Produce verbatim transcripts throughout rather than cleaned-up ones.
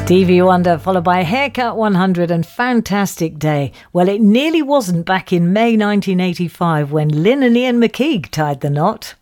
Stevie Wonder, followed by Haircut one hundred and Fantastic Day. Well, it nearly wasn't back in May nineteen eighty-five when Lynn and Ian McKeague tied the knot.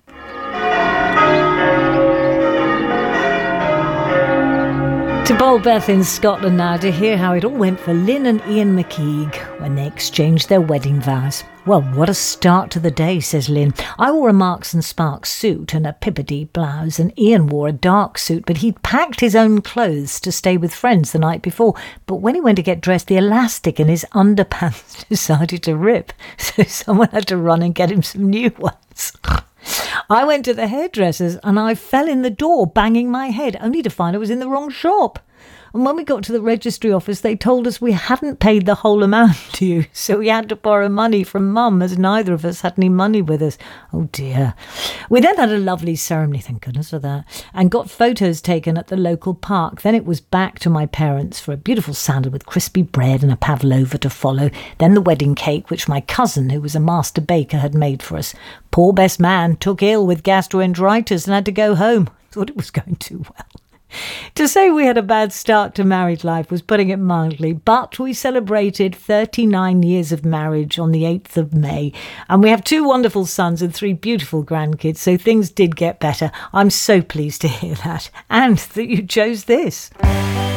To Bolbeth in Scotland now to hear how it all went for Lynn and Ian McKeague when they exchanged their wedding vows. Well, what a start to the day, says Lynn. I wore a Marks and Sparks suit and a Pibbly blouse, and Ian wore a dark suit, but he'd packed his own clothes to stay with friends the night before. But when he went to get dressed, the elastic in his underpants decided to rip, so someone had to run and get him some new ones. I went to the hairdresser's and I fell in the door, banging my head, only to find I was in the wrong shop. And when we got to the registry office, they told us we hadn't paid the whole amount to you, so we had to borrow money from Mum, as neither of us had any money with us. Oh dear. We then had a lovely ceremony, thank goodness for that, and got photos taken at the local park. Then it was back to my parents for a beautiful salad with crispy bread and a pavlova to follow. Then the wedding cake, which my cousin, who was a master baker, had made for us. Poor best man took ill with gastroenteritis and had to go home. Thought it was going too well. To say we had a bad start to married life was putting it mildly, but we celebrated thirty-nine years of marriage on the eighth of May, and we have two wonderful sons and three beautiful grandkids, so things did get better. I'm so pleased to hear that, and that you chose this.